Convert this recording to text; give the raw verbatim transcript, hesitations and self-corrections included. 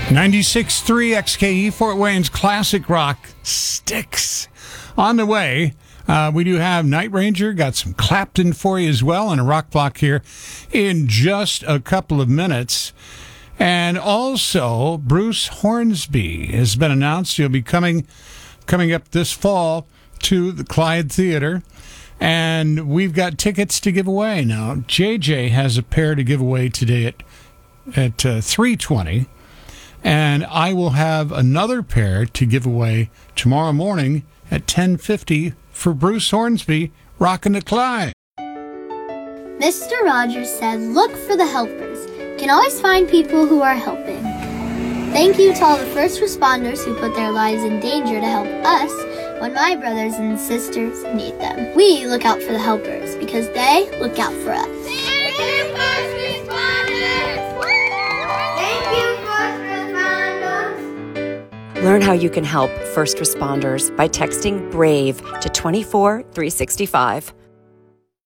ninety-six point three X K E, Fort Wayne's classic rock Styx. On the way, uh, we do have Night Ranger, got some Clapton for you as well, and a rock block here in just a couple of minutes. And also, Bruce Hornsby has been announced. He'll be coming, coming up this fall to the Clyde Theater. And we've got tickets to give away. Now, J J has a pair to give away today at, at uh, three twenty. And I will have another pair to give away tomorrow morning at ten fifty for Bruce Hornsby, rockin' the Clyde. Mister Rogers said, look for the helpers. You can always find people who are helping. Thank you to all the first responders who put their lives in danger to help us when my brothers and sisters need them. We look out for the helpers because they look out for us. Thank you, first responders! Thank you, first responders! Learn how you can help first responders by texting BRAVE to two four three six five.